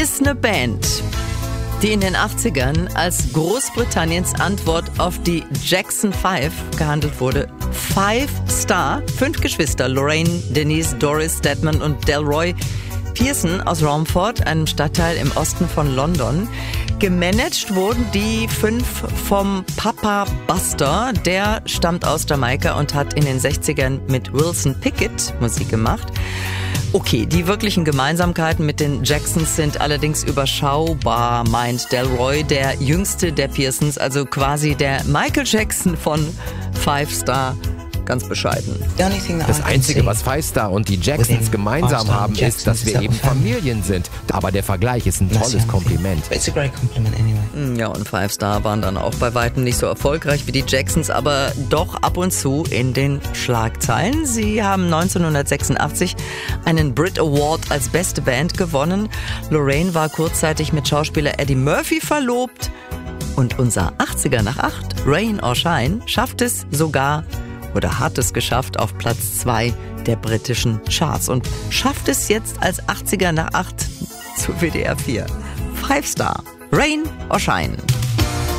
ist eine Band, die in den 80ern als Großbritanniens Antwort auf die Jackson 5 gehandelt wurde. 5 Star, 5 Geschwister, Lorraine, Denise, Doris, Stedman und Delroy Pearson aus Romford, einem Stadtteil im Osten von London. Gemanagt wurden die 5 vom Papa Buster. Der stammt aus Jamaika und hat in den 60ern mit Wilson Pickett Musik gemacht. Okay, die wirklichen Gemeinsamkeiten mit den Jacksons sind allerdings überschaubar, meint Delroy, der jüngste der Pearsons, also quasi der Michael Jackson von 5 Star. Ganz bescheiden. Das Einzige, was 5 Star und die Jacksons gemeinsam haben, ist, dass wir eben Familien sind. Aber der Vergleich ist ein tolles Kompliment. Ja, und 5 Star waren dann auch bei weitem nicht so erfolgreich wie die Jacksons, aber doch ab und zu in den Schlagzeilen. Sie haben 1986 einen Brit Award als beste Band gewonnen. Lorraine war kurzzeitig mit Schauspieler Eddie Murphy verlobt. Und unser 80er nach 8, Rain or Shine, schafft es sogar oder hat es geschafft auf Platz 2 der britischen Charts und schafft es jetzt als 80er nach 8 zu WDR 4. 5 Star, Rain or Shine.